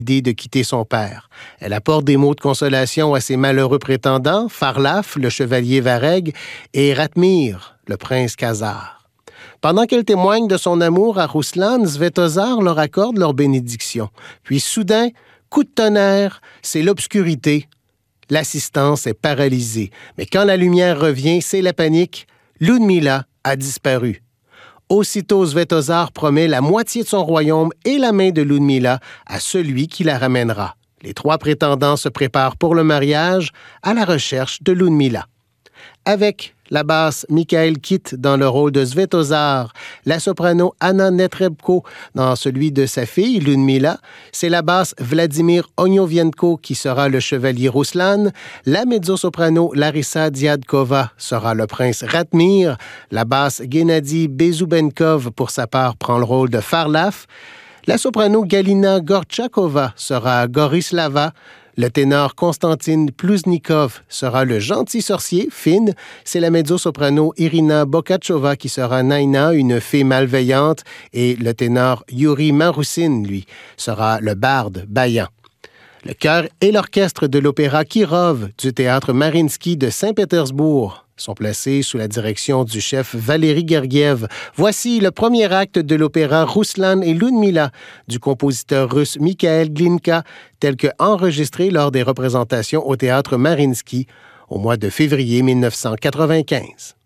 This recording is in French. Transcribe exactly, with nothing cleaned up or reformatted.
l'idée de quitter son père. Elle apporte des mots de consolation à ses malheureux prétendants, Farlaf, le chevalier Vareg, et Ratmir, le prince Khazar. Pendant qu'elle témoigne de son amour à Ruslan, Svetozar leur accorde leur bénédiction. Puis soudain, coup de tonnerre, c'est l'obscurité. L'assistance est paralysée. Mais quand la lumière revient, c'est la panique. Ludmilla a disparu. Aussitôt, Svetozar promet la moitié de son royaume et la main de Ludmilla à celui qui la ramènera. Les trois prétendants se préparent pour le mariage à la recherche de Ludmilla. Avec la basse Michael Kitt dans le rôle de Svetozar, la soprano Anna Netrebko dans celui de sa fille Ludmilla, c'est la basse Vladimir Onyovienko qui sera le chevalier Ruslan, la mezzo-soprano Larissa Diadkova sera le prince Ratmir, la basse Gennady Bezubenkov pour sa part prend le rôle de Farlaf, la soprano Galina Gorchakova sera Gorislava, le ténor Konstantin Pluznikov sera le gentil sorcier, Finn. C'est la mezzo-soprano Irina Bokachova qui sera Naina, une fée malveillante. Et le ténor Yuri Maroussin, lui, sera le barde, Bayan. Le chœur et l'orchestre de l'opéra Kirov du théâtre Mariinsky de Saint-Pétersbourg sont placés sous la direction du chef Valéry Gergiev. Voici le premier acte de l'opéra Ruslan et Ludmilla du compositeur russe Mikhail Glinka, tel que enregistré lors des représentations au théâtre Mariinsky au mois de février mille neuf cent quatre-vingt-quinze.